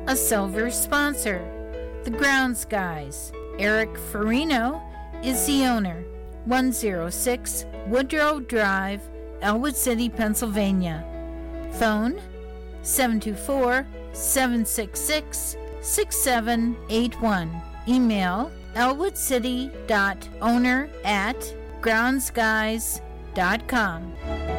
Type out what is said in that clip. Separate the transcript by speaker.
Speaker 1: a silver sponsor, the Grounds Guys. Eric Farino is the owner. 106 Woodrow Drive, Elwood City, Pennsylvania. Phone 724-766-6781. Email elwoodcity.owner@groundsguys.com.